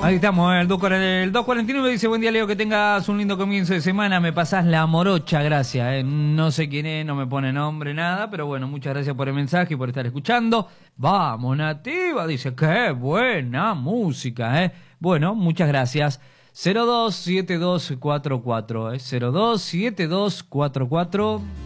Ahí estamos, el 249 dice: buen día, Leo, que tengas un lindo comienzo de semana. Me pasás la morocha, gracias. No sé quién es, no me pone nombre, nada, pero bueno, muchas gracias por el mensaje y por estar escuchando. Vamos, Nativa, dice: qué buena música, Bueno, muchas gracias. 027244, 027244.